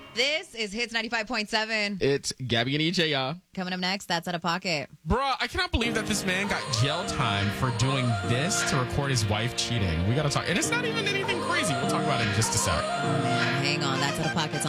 This is Hits 95.7. It's Gabby and EJ, y'all. Coming up next, that's Out of Pocket. Bruh, I cannot believe that this man got jail time for doing this to record his wife cheating. We got to talk. And it's not even anything crazy. We'll talk about it in just a sec. Oh, man. Hang on. That's Out of Pocket's on.